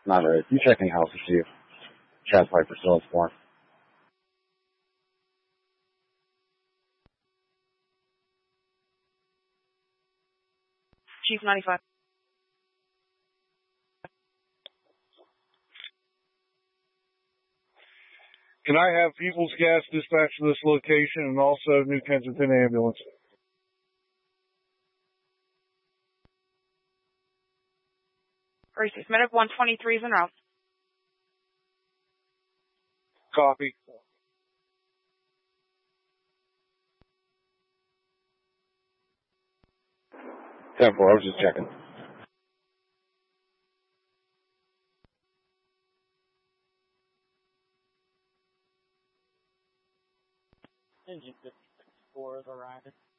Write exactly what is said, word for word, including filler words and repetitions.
Not right. You check any house to see if Chad Piper still has more. Chief ninety-five. Can I have People's Gas dispatch to this location and also New Kensington Ambulance? Racist Medic one twenty-three is en route. Copy. ten four, I was just checking. Engine fifty-six four is arriving.